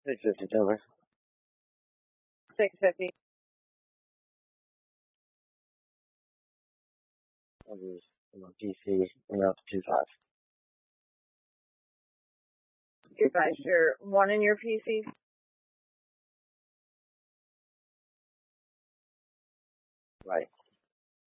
650 Dover. 650. I'll use my PC and out to 25. 25, you're one in your PC?